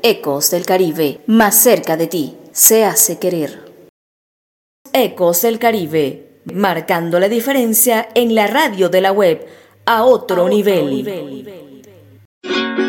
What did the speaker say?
Ecos del Caribe, más cerca de ti, se hace querer. Ecos del Caribe, marcando la diferencia en la radio de la web a otro nivel.